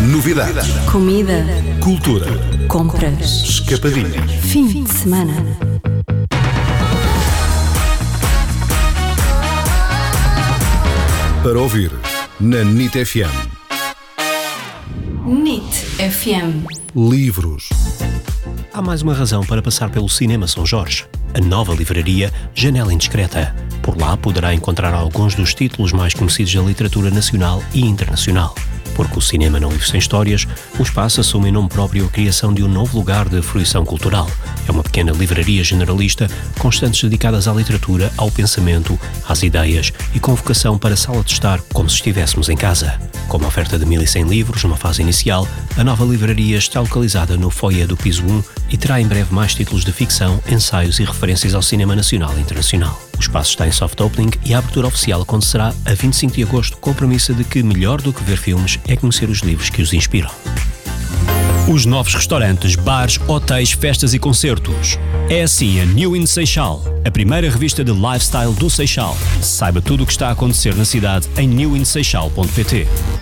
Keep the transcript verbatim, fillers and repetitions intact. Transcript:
Novidades. Comida. Cultura. Compras. Escapadinhas. Fim de semana. Para ouvir na N I T F M. N I T F M. Livros. Há mais uma razão para passar pelo Cinema São Jorge. A nova livraria Janela Indiscreta. Por lá poderá encontrar alguns dos títulos mais conhecidos da literatura nacional e internacional. Porque o cinema não vive sem histórias, o espaço assume em nome próprio a criação de um novo lugar de fruição cultural. É uma pequena livraria generalista, com estantes dedicadas à literatura, ao pensamento, às ideias e com vocação para sala de estar como se estivéssemos em casa. Com uma oferta de mil e cem livros numa fase inicial, a nova livraria está localizada no foyer do piso um e terá em breve mais títulos de ficção, ensaios e referências ao cinema nacional e internacional. O espaço está em soft opening e a abertura oficial acontecerá a vinte e cinco de agosto, com a premissa de que melhor do que ver filmes é conhecer os livros que os inspiram. Os novos restaurantes, bares, hotéis, festas e concertos. É assim a New in Seixal, a primeira revista de lifestyle do Seixal. Saiba tudo o que está a acontecer na cidade em new in seixal ponto pt.